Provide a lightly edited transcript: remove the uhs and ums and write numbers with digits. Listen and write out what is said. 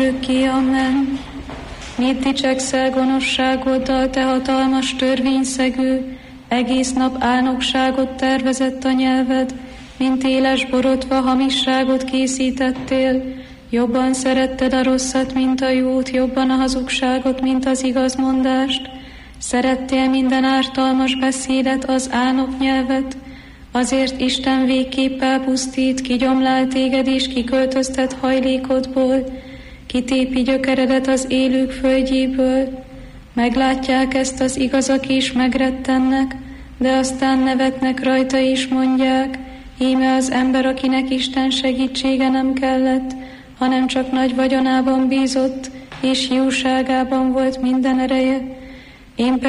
örökké. Amen. Mit dicsekszel gonoszságoddal, te hatalmas törvényszegő, egész nap álnokságot tervezett a nyelved, mint éles borotva hamisságot készítettél. Jobban szeretted a rosszat, mint a jót, jobban a hazugságot, mint az igazmondást. Szerettél minden ártalmas beszédet, az álnok nyelvet, azért Isten végképp elpusztít, kigyomlál téged és kiköltöztet hajlékodból, kitépi gyökeredet az élők földjéből. Meglátják ezt az igazak és megrettennek, de aztán nevetnek rajta és mondják, íme az ember, akinek Isten segítsége nem kellett, hanem csak nagy vagyonában bízott, és jóságában volt minden ereje. Én